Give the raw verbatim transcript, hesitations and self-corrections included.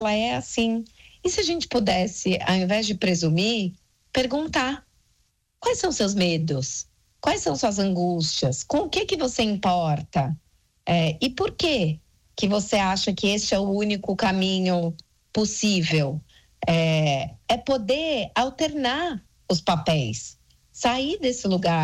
ela é assim. E se a gente pudesse, ao invés de presumir, perguntar: quais são seus medos? Quais são suas angústias? Com o que que você importa? É, e por que que você acha que este é o único caminho possível? É, é poder alternar os papéis, sair desse lugar